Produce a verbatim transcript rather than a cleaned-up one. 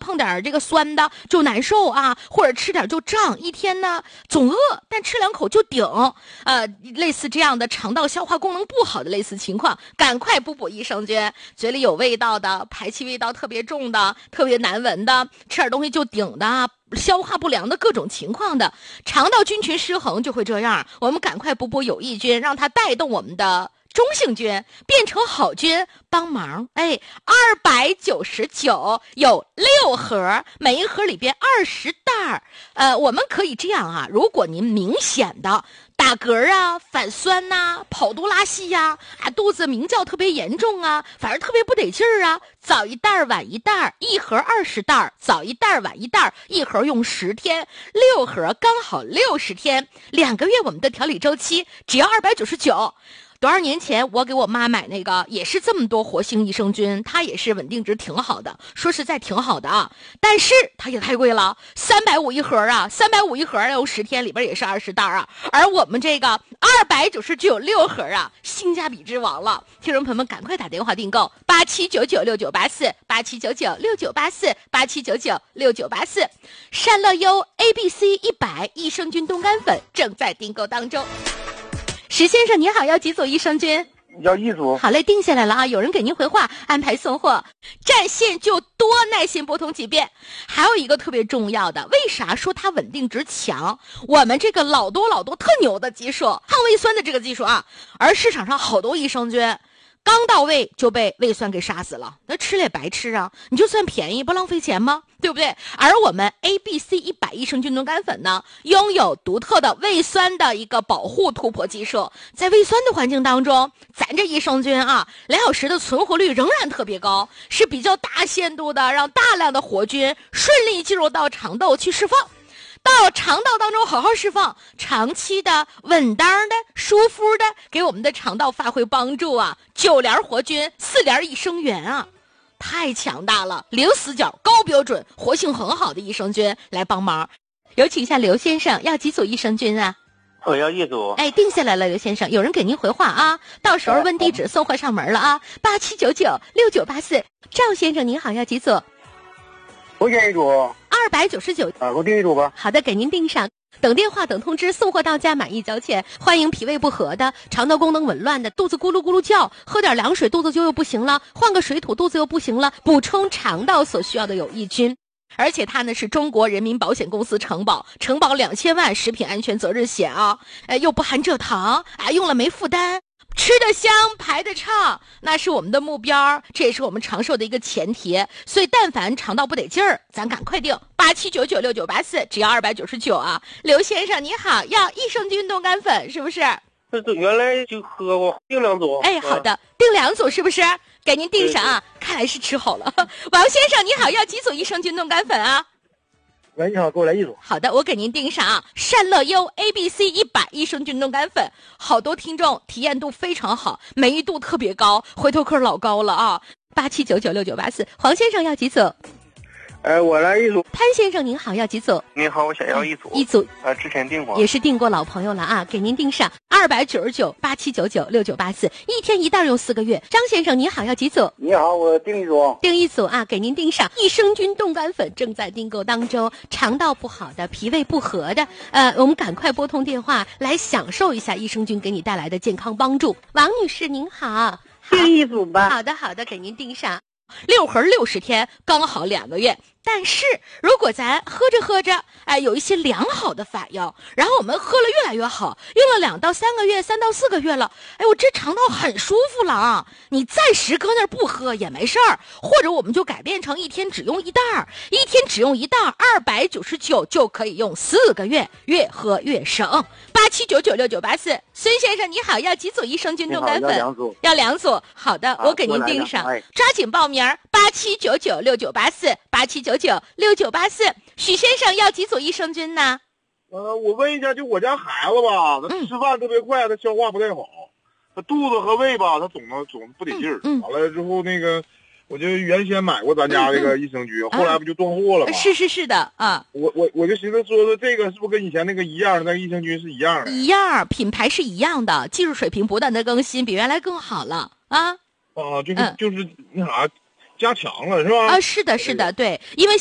碰点这个酸的就难受啊，或者吃点就胀，一天呢总饿，但吃两口就顶，呃，类似这样的肠道消化功能不好的类似情况，赶快补补益生菌。嘴里有味道的，排气味道特别重的，特别难闻的，吃点东西就顶的，消化不良的各种情况的，肠道菌群失衡就会这样。我们赶快补补有益菌，让它带动我们的中性菌变成好菌，帮忙。哎，二百九十九有六盒，每一盒里边二十袋。呃，我们可以这样啊，如果您明显的打嗝啊、反酸呐、啊、跑肚拉稀呀、啊，啊肚子鸣叫特别严重啊，反正特别不得劲儿啊，早一袋晚一袋，一盒二十袋，早一袋晚一袋，一盒用十天，六盒刚好六十天，两个月我们的调理周期只要二百九十九。多少年前我给我妈买那个也是这么多活性益生菌，它也是稳定值挺好的，说实在挺好的啊，但是它也太贵了，三百五一盒啊，三百五一盒用十天，里边也是二十袋啊，而我们这个二百九十九六盒啊，性价比之王了。听众朋友们赶快打电话订购八七九九六九八四八七九九六九八四八七九九六九八四，善乐优 A B C 一百益生菌冻干粉正在订购当中。石先生你好，要几组益生菌？ 要一组。 好嘞，定下来了啊，有人给您回话，安排送货。占线就多，耐心拨通几遍。还有一个特别重要的，为啥说它稳定值强？我们这个老多老多特牛的技术，抗胃酸的这个技术啊，而市场上好多益生菌刚到位就被胃酸给杀死了，那吃了也白吃啊！你就算便宜，不浪费钱吗？对不对？而我们 A B C 一百益生菌冻干粉呢，拥有独特的胃酸的一个保护突破技术，在胃酸的环境当中，咱这益生菌啊，两小时的存活率仍然特别高，是比较大限度的让大量的活菌顺利进入到肠道去释放。到肠道当中好好释放，长期的稳当的舒服的给我们的肠道发挥帮助啊！九联活菌，四联益生元啊，太强大了，零死角，高标准，活性很好的益生菌来帮忙。有请一下刘先生，要几组益生菌啊？ 我要一组。 哎，定下来了，刘先生，有人给您回话啊，到时候问地址，送货上门了啊，八七九九六九八四。赵先生您好，要几组？ 我选一组。 二百九十九啊，我订一组吧。 好的，给您订上。等电话，等通知，送货到家，满意交钱。欢迎脾胃不和的、肠道功能紊乱的、肚子咕噜咕噜叫，喝点凉水肚子就又不行了，换个水土肚子又不行了，补充肠道所需要的有益菌。而且它呢是中国人民保险公司承保，承保两千万食品安全责任险啊，呃又不含蔗糖啊，用了没负担。吃得香排得畅，那是我们的目标，这也是我们长寿的一个前提。所以但凡肠道不得劲儿，咱赶快订八七九九六九八四，只要二百九十九啊。刘先生你好，要益生菌冻干粉是不是？ 这是原来就喝过，订两组。 哎，好的，订两组是不是？给您订上啊，看来是吃好了。王先生你好，要几组益生菌冻干粉啊？ 喂，你好，给我来一组。 好的，我给您订上啊，善乐优 A B C 一百益生菌冻干粉，好多听众体验度非常好，美誉度特别高，回头客老高了啊！八七九九六九八四，黄先生要几组？ 哎，我来一组。 潘先生您好，要几组？ 您好，我想要一组。 一组。 啊，之前订过。 也是订过老朋友了啊，给您订上二百九十九八七九九六九八四，一天一袋用四个月。张先生您好，要几组？ 你好，我订一组。 订一组啊，给您订上益生菌冻干粉，正在订购当中。肠道不好的、脾胃不和的，呃，我们赶快拨通电话来享受一下益生菌给你带来的健康帮助。王女士您好， 订一组吧。 好的好的，给您订上六盒六十天，刚好两个月。但是如果咱喝着喝着，哎，有一些良好的反应，然后我们喝了越来越好，用了两到三个月、三到四个月了，哎，我这肠道很舒服了啊！你暂时搁那儿不喝也没事儿，或者我们就改变成一天只用一袋儿，一天只用一袋儿，二百九十九就可以用四个月，越喝越省。八七九九六九八四，孙先生你好，要几组益生菌冻干粉？ 要两组。 要两组。好的， 啊、 我给您订上， 哎、 抓紧报名，八七九九六九八四，八七九九六九八四。许先生要几组益生菌呢？ 呃，我问一下，就我家孩子吧，他吃饭特别快，他消化不太好，他肚子和胃吧，他总能总不得劲儿。 嗯嗯、 完了之后，那个我就原先买过咱家这个益生菌， 嗯后来不就断货了吗？ 是是是的啊。 我我我就寻思说说这个是不是跟以前那个一样的，那个益生菌是一样的？ 一样，品牌是一样的，技术水平不断的更新，比原来更好了啊。 啊，就是、 嗯、 就是那啥。加强了是吧？ 啊，是的，是的，对，因为